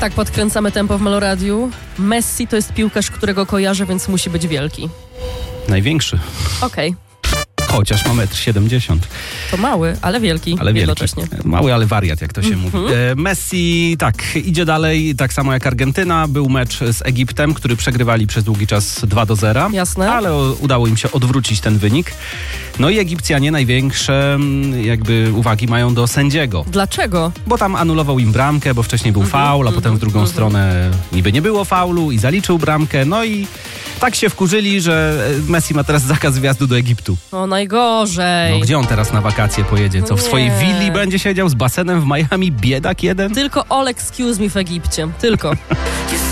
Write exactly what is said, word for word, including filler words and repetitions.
Tak podkręcamy tempo w Meloradiu. Messi to jest piłkarz, którego kojarzę, więc musi być wielki. Największy. Okej. Okay. Chociaż ma metr siedemdziesiąt. To mały, ale wielki. Ale wielki. Jednocześnie. Mały, ale wariat, jak to się mm-hmm. mówi. E, Messi, tak, idzie dalej, tak samo jak Argentyna. Był mecz z Egiptem, który przegrywali przez długi czas dwa do zera. Jasne. Ale o, udało im się odwrócić ten wynik. No i Egipcjanie największe jakby uwagi mają do sędziego. Dlaczego? Bo tam anulował im bramkę, bo wcześniej był mm-hmm, faul, a mm-hmm, potem w drugą mm-hmm. stronę niby nie było faulu i zaliczył bramkę. No i tak się wkurzyli, że Messi ma teraz zakaz wjazdu do Egiptu. O, najgorzej. No gdzie on teraz na wakacje pojedzie? Co, w swojej willi będzie siedział z basenem w Miami? Biedak jeden? Tylko all excuse me w Egipcie. Tylko.